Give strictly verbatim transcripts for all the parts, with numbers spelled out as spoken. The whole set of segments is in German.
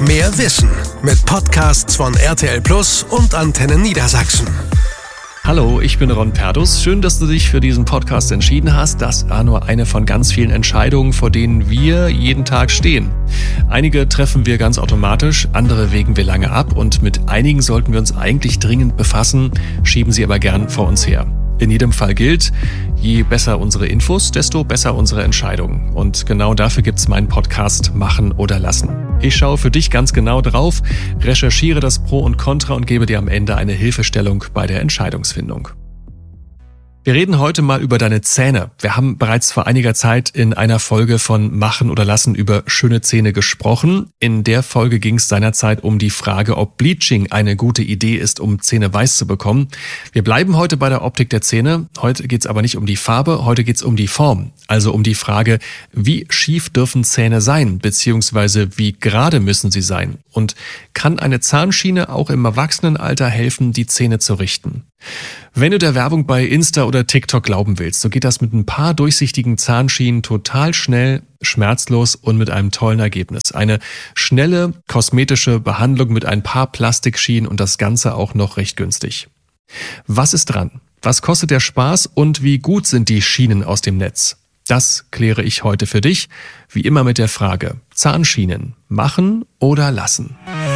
mehr Wissen mit Podcasts von R T L Plus und Antenne Niedersachsen. Hallo, ich bin Ron Perdus. Schön, dass du dich für diesen Podcast entschieden hast. Das war nur eine von ganz vielen Entscheidungen, vor denen wir jeden Tag stehen. Einige treffen wir ganz automatisch, andere wägen wir lange ab und mit einigen sollten wir uns eigentlich dringend befassen, schieben sie aber gern vor uns her. In jedem Fall gilt, je besser unsere Infos, desto besser unsere Entscheidungen. Und genau dafür gibt's meinen Podcast Machen oder Lassen. Ich schaue für dich ganz genau drauf, recherchiere das Pro und Contra und gebe dir am Ende eine Hilfestellung bei der Entscheidungsfindung. Wir reden heute mal über deine Zähne. Wir haben bereits vor einiger Zeit in einer Folge von Machen oder Lassen über schöne Zähne gesprochen. In der Folge ging es seinerzeit um die Frage, ob Bleaching eine gute Idee ist, um Zähne weiß zu bekommen. Wir bleiben heute bei der Optik der Zähne. Heute geht es aber nicht um die Farbe, heute geht es um die Form. Also um die Frage, wie schief dürfen Zähne sein, beziehungsweise wie gerade müssen sie sein? Und kann eine Zahnschiene auch im Erwachsenenalter helfen, die Zähne zu richten? Wenn du der Werbung bei Insta oder TikTok glauben willst, so geht das mit ein paar durchsichtigen Zahnschienen total schnell, schmerzlos und mit einem tollen Ergebnis. Eine schnelle kosmetische Behandlung mit ein paar Plastikschienen und das Ganze auch noch recht günstig. Was ist dran? Was kostet der Spaß und wie gut sind die Schienen aus dem Netz? Das kläre ich heute für dich, wie immer mit der Frage: Zahnschienen machen oder lassen?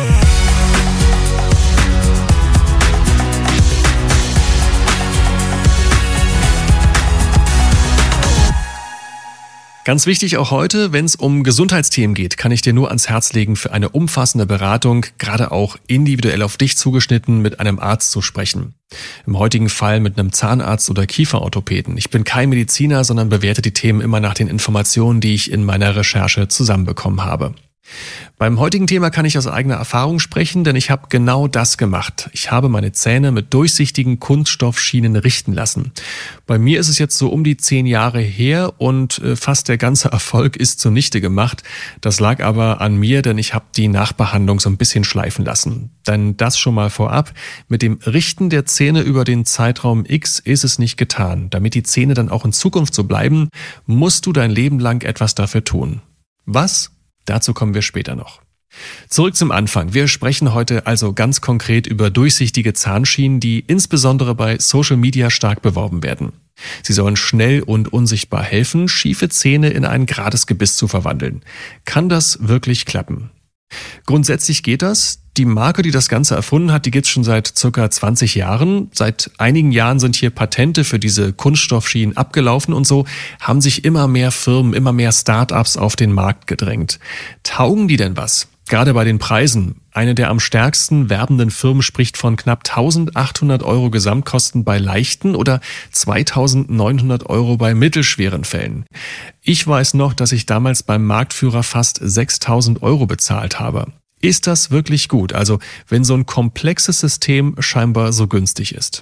Ganz wichtig auch heute, wenn es um Gesundheitsthemen geht, kann ich dir nur ans Herz legen, für eine umfassende Beratung, gerade auch individuell auf dich zugeschnitten, mit einem Arzt zu sprechen. Im heutigen Fall mit einem Zahnarzt oder Kieferorthopäden. Ich bin kein Mediziner, sondern bewerte die Themen immer nach den Informationen, die ich in meiner Recherche zusammenbekommen habe. Beim heutigen Thema kann ich aus eigener Erfahrung sprechen, denn ich habe genau das gemacht. Ich habe meine Zähne mit durchsichtigen Kunststoffschienen richten lassen. Bei mir ist es jetzt so um die zehn Jahre her und fast der ganze Erfolg ist zunichte gemacht. Das lag aber an mir, denn ich habe die Nachbehandlung so ein bisschen schleifen lassen. Denn das schon mal vorab, mit dem Richten der Zähne über den Zeitraum X ist es nicht getan. Damit die Zähne dann auch in Zukunft so bleiben, musst du dein Leben lang etwas dafür tun. Was? Dazu kommen wir später noch. Zurück zum Anfang. Wir sprechen heute also ganz konkret über durchsichtige Zahnschienen, die insbesondere bei Social Media stark beworben werden. Sie sollen schnell und unsichtbar helfen, schiefe Zähne in ein gerades Gebiss zu verwandeln. Kann das wirklich klappen? Grundsätzlich geht das. Die Marke, die das Ganze erfunden hat, die gibt's schon seit circa zwanzig Jahren. Seit einigen Jahren sind hier Patente für diese Kunststoffschienen abgelaufen und so haben sich immer mehr Firmen, immer mehr Start-ups auf den Markt gedrängt. Taugen die denn was? Gerade bei den Preisen. Eine der am stärksten werbenden Firmen spricht von knapp eintausendachthundert Euro Gesamtkosten bei leichten oder zweitausendneunhundert Euro bei mittelschweren Fällen. Ich weiß noch, dass ich damals beim Marktführer fast sechstausend Euro bezahlt habe. Ist das wirklich gut? Also, wenn so ein komplexes System scheinbar so günstig ist.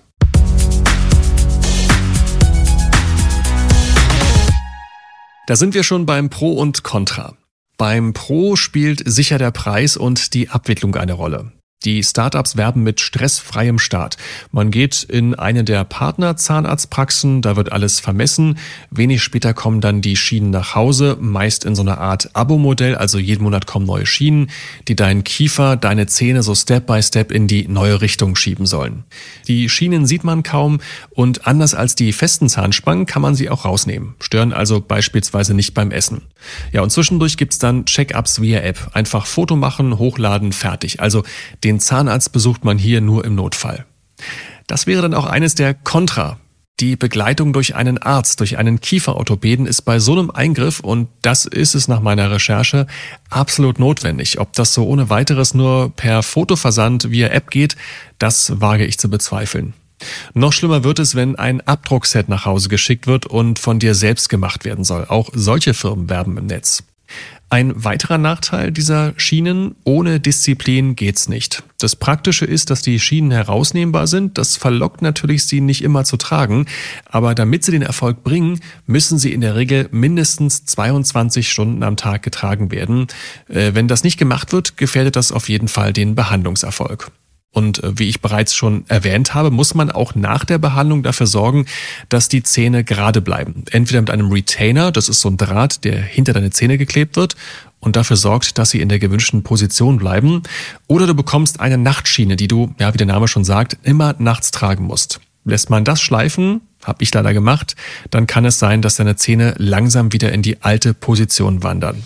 Da sind wir schon beim Pro und Contra. Beim Pro spielt sicher der Preis und die Abwicklung eine Rolle. Die Startups werben mit stressfreiem Start. Man geht in eine der Partner-Zahnarztpraxen, da wird alles vermessen. Wenig später kommen dann die Schienen nach Hause, meist in so einer Art Abo-Modell, also jeden Monat kommen neue Schienen, die deinen Kiefer, deine Zähne so Step by Step in die neue Richtung schieben sollen. Die Schienen sieht man kaum und anders als die festen Zahnspangen kann man sie auch rausnehmen, stören also beispielsweise nicht beim Essen. Ja, und zwischendurch gibt's dann Check-ups via App. Einfach Foto machen, hochladen, fertig. Also den Zahnarzt besucht man hier nur im Notfall. Das wäre dann auch eines der Kontra. Die Begleitung durch einen Arzt, durch einen Kieferorthopäden ist bei so einem Eingriff, und das ist es nach meiner Recherche, absolut notwendig. Ob das so ohne weiteres nur per Fotoversand via App geht, das wage ich zu bezweifeln. Noch schlimmer wird es, wenn ein Abdruckset nach Hause geschickt wird und von dir selbst gemacht werden soll. Auch solche Firmen werben im Netz. Ein weiterer Nachteil dieser Schienen: ohne Disziplin geht's nicht. Das Praktische ist, dass die Schienen herausnehmbar sind. Das verlockt natürlich, sie nicht immer zu tragen. Aber damit sie den Erfolg bringen, müssen sie in der Regel mindestens zweiundzwanzig Stunden am Tag getragen werden. Äh, wenn das nicht gemacht wird, gefährdet das auf jeden Fall den Behandlungserfolg. Und wie ich bereits schon erwähnt habe, muss man auch nach der Behandlung dafür sorgen, dass die Zähne gerade bleiben. Entweder mit einem Retainer, das ist so ein Draht, der hinter deine Zähne geklebt wird, und dafür sorgt, dass sie in der gewünschten Position bleiben. Oder du bekommst eine Nachtschiene, die du, ja wie der Name schon sagt, immer nachts tragen musst. Lässt man das schleifen, habe ich leider gemacht, dann kann es sein, dass deine Zähne langsam wieder in die alte Position wandern.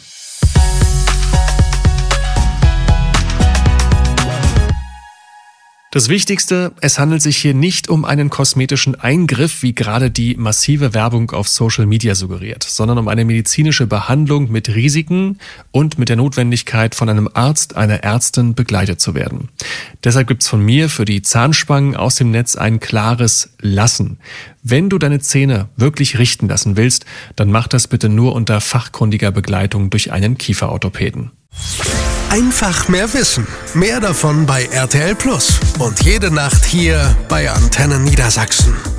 Das Wichtigste, es handelt sich hier nicht um einen kosmetischen Eingriff, wie gerade die massive Werbung auf Social Media suggeriert, sondern um eine medizinische Behandlung mit Risiken und mit der Notwendigkeit, von einem Arzt, einer Ärztin begleitet zu werden. Deshalb gibt's von mir für die Zahnspangen aus dem Netz ein klares Lassen. Wenn du deine Zähne wirklich richten lassen willst, dann mach das bitte nur unter fachkundiger Begleitung durch einen Kieferorthopäden. Einfach mehr wissen. Mehr davon bei R T L Plus. Und jede Nacht hier bei Antenne Niedersachsen.